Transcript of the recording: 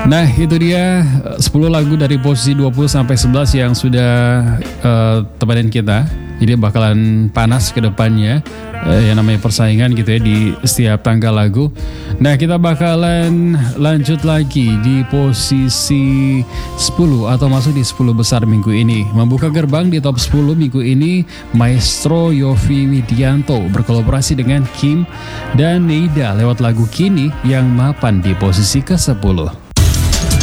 Nah itu dia 10 lagu dari posisi 20 sampai 11 yang sudah temenin kita. Jadi bakalan panas ke depannya, yang namanya persaingan gitu ya di setiap tanggal lagu. Nah kita bakalan lanjut lagi di posisi 10 atau masuk di 10 besar minggu ini. Membuka gerbang di top 10 minggu ini Maestro Yovie Widianto berkolaborasi dengan Kim dan Neida lewat lagu Kini yang mapan di posisi ke-10.